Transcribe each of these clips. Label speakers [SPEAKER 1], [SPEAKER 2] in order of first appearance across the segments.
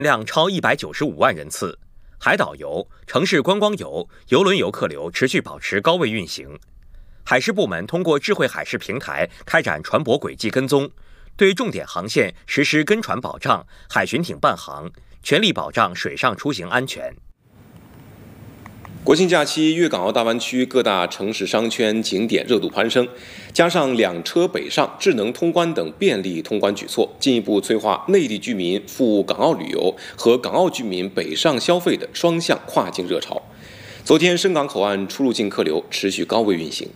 [SPEAKER 1] 量超195万人次。海岛游、城市观光游、邮轮游客流持续保持高位运行。海事部门通过智慧海事平台开展船舶轨迹跟踪，对重点航线实施跟船保障、海巡艇伴航，全力保障水上出行安全。
[SPEAKER 2] 国庆假期，粤港澳大湾区各大城市商圈景点热度攀升，加上两车北上、智能通关等便利通关举措，进一步催化内地居民赴港澳旅游和港澳居民北上消费的双向跨境热潮。昨天，深港口岸出入境客流持续高位运行。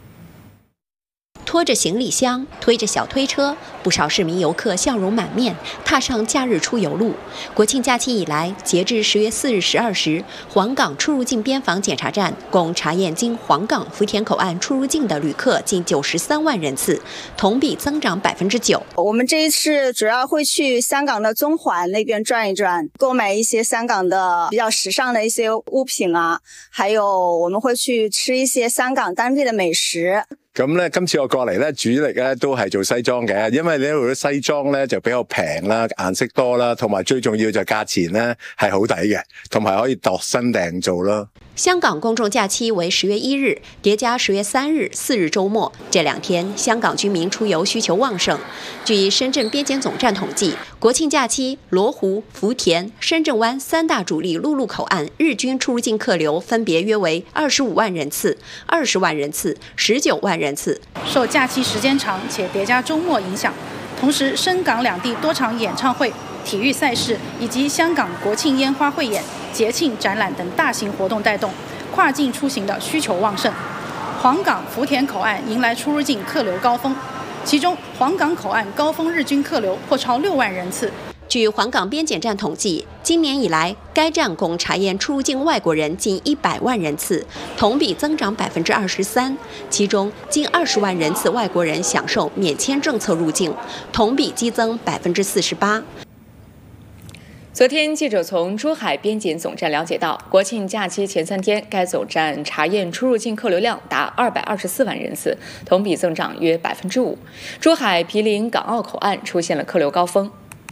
[SPEAKER 3] 拖着行李箱，推着小推车，不少市民游客笑容满面，踏上假日出游路。国庆假期以来，截至10月4日12时，黄港出入境边防检查站共查验经黄港福田口岸出入境的旅客近93万人次，同比增长9%。
[SPEAKER 4] 我们这一次主要会去香港的中环那边转一转，购买一些香港的比较时尚的一些物品啊，还有我们会去吃一些香港当地的美食。
[SPEAKER 5] 咁咧，今次我過嚟咧，主力咧都係做西裝嘅，因為呢度啲西裝咧就比較平啦，顏色多啦，同埋最重要就價錢咧係好抵嘅，同埋可以度身訂做啦。
[SPEAKER 3] 香港公众假期为10月1日，叠加10月3日、4日周末，这2天香港居民出游需求旺盛。据深圳边检总站统计，国庆假期罗湖、福田、深圳湾3大主力陆路口岸日均出入境客流分别约为25万人次、20万人次、19万人次。
[SPEAKER 6] 受假期时间长且叠加周末影响，同时深港两地多场演唱会、体育赛事以及香港国庆烟花汇演、节庆展览等大型活动带动跨境出行的需求旺盛。黄港福田口岸迎来出入境客流高峰，其中黄港口岸高峰日均客流或超6万人次。
[SPEAKER 3] 据黄港边检站统计，今年以来，该站共查验出入境外国人近100万人次，同比增长23%。其中，近20万人次外国人享受免签政策入境，同比激增48%。
[SPEAKER 7] 昨天，记者从珠海边检总站了解到，国庆假期前3天，该总站查验出入境客流量达224万人次，同比增长约5%。珠海毗邻港澳口岸出现了客流高峰。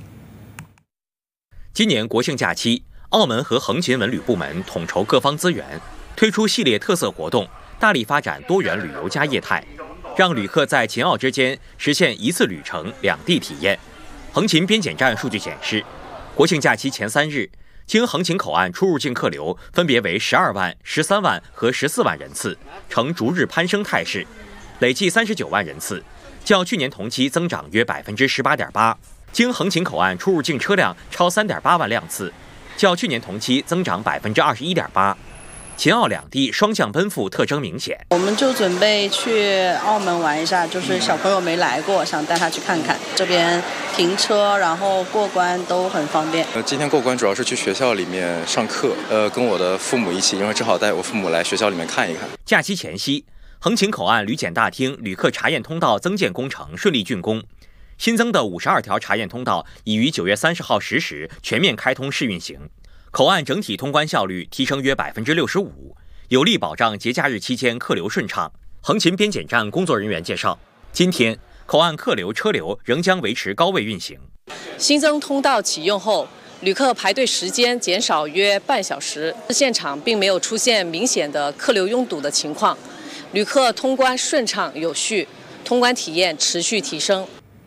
[SPEAKER 1] 今年国庆假期，澳门和横琴文旅部门统筹各方资源，推出系列特色活动，大力发展多元旅游加业态，让旅客在秦澳之间实现一次旅程两地体验。横琴边检站数据显示，国庆假期前3日，经横琴口岸出入境客流分别为12万、13万和14万人次，呈逐日攀升态势，累计39万人次，较去年同期增长约18.8%。经横琴口岸出入境车辆超3.8万辆次，较去年同期增长21.8%。秦澳两地双向奔赴特征明显。
[SPEAKER 8] 我们就准备去澳门玩一下，就是小朋友没来过，想带他去看看。这边停车，然后过关都很方便。
[SPEAKER 9] 今天过关主要是去学校里面上课，跟我的父母一起，因为正好带我父母来学校里面看一看。
[SPEAKER 1] 假期前夕，横琴口岸旅检大厅旅客查验通道增建工程顺利竣工。新增的52条查验通道已于9月30号10时全面开通试运行，口岸整体通关效率提升约65%，有力保障节假日期间客流顺畅。横琴边检站工作人员介绍，今天口岸客流车流仍将维持高位运行。
[SPEAKER 10] 新增通道启用后，旅客排队时间减少约半小时，现场并没有出现明显的客流拥堵的情况，旅客通关顺畅有序，通关体验持续提升。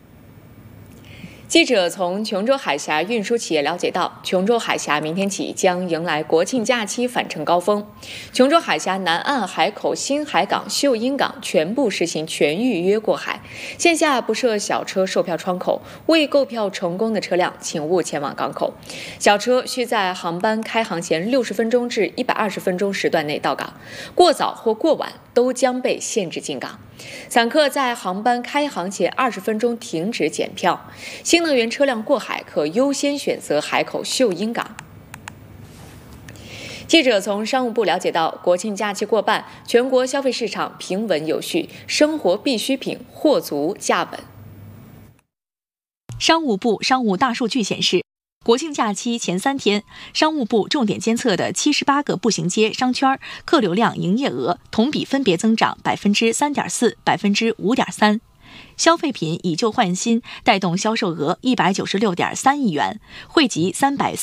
[SPEAKER 7] 记者从琼州海峡运输企业了解到，琼州海峡明天起将迎来国庆假期返程高峰。琼州海峡南岸海口新海港、秀英港全部实行全预约过海，线下不设小车售票窗口，未购票成功的车辆请勿前往港口。小车需在航班开航前60分钟至120分钟时段内到港，过早或过晚都将被限制进港。散客在航班开航前20分钟停止检票。新能源车辆过海可优先选择海口秀英港。记者从商务部了解到，国庆假期过半，全国消费市场平稳有序，生活必需品货足价稳。
[SPEAKER 11] 商务部商务大数据显示，国庆假期前3天，商务部重点监测的78个步行街商圈客流量营业额同比分别增长3.4%、5.3%。 消费品以旧换新，带动销售额196.3亿元，惠及340